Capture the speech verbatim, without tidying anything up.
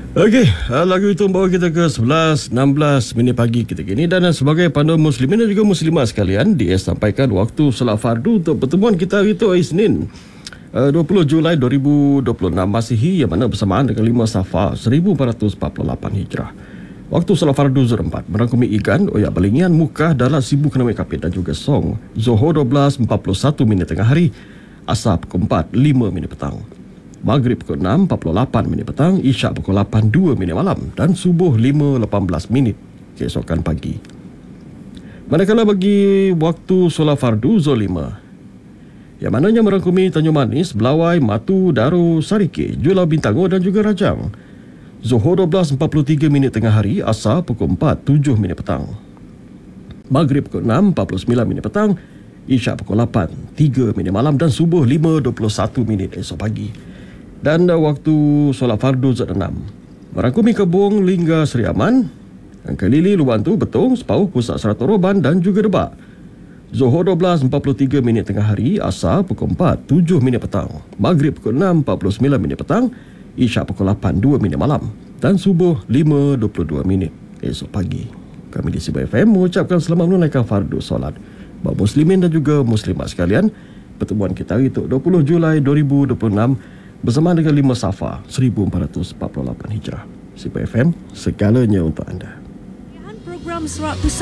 Okey, uh, lagu itu membawa kita ke sebelas enam belas minit pagi kita kini. Dan uh, sebagai panduan muslimin dan juga muslimat sekalian, disampaikan waktu solat fardu untuk pertemuan kita hari itu hari Isnin, uh, dua puluh Julai dua ribu dua puluh enam Masihi, yang mana bersamaan dengan lima Safar seribu empat ratus empat puluh lapan Hijrah. Waktu solat fardu Zuhur empat merangkumi Igan, Oyak Belingian, Mukah, Dalat, Sibu, Kenamik Kapit dan juga Song. Zuhur dua belas empat puluh satu minit tengah hari, Asar pukul empat lima minit petang. Maghrib pukul enam empat puluh lapan minit petang, Isyak pukul lapan dua minit malam dan Subuh lima lapan belas minit keesokan pagi. Manakala bagi waktu solat fardu Zuhur lima, yang mananya merangkumi Tanjung Manis, Belawai, Matu, Daru, Sarike, Julau Bintango dan juga Rajang. Zuhur dua belas empat puluh tiga minit tengah hari, Asar pukul empat tujuh minit petang. Maghrib pukul enam empat puluh sembilan minit petang, Isyak pukul lapan tiga minit malam dan Subuh lima dua puluh satu minit esok pagi. Dan waktu solat fardu Zuhur enam merangkumi Kebong, Lingga, Seri Aman, Kelili, Lubantu, Betong, Sepauh, Pusat Seratus Roban dan juga Debak. Zuhur dua belas empat puluh tiga minit tengah hari, Asar pukul empat tujuh minit petang. Maghrib pukul enam empat puluh sembilan minit petang, Isyak pukul lapan dua minit malam dan Subuh lima dua puluh dua minit esok pagi. Kami di Sibu F M mengucapkan selamat menunaikan fardu solat bagi muslimin dan juga muslimat sekalian. Pertemuan kita hari itu dua puluh Julai dua ribu dua puluh enam bersama dengan lima Safar seribu empat ratus empat puluh lapan Hijrah. Sibu F M, segalanya untuk anda. Program Surat Pusat